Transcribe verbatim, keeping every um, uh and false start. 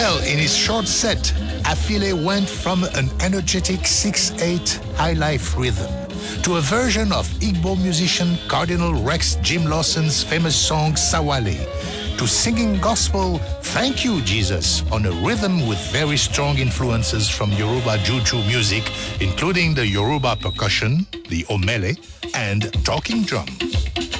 Well, in his short set, Afile went from an energetic six eight high life rhythm to a version of Igbo musician Cardinal Rex Jim Lawson's famous song Sawale, to singing gospel Thank You Jesus on a rhythm with very strong influences from Yoruba Juju music, including the Yoruba percussion, the omele, and talking drum.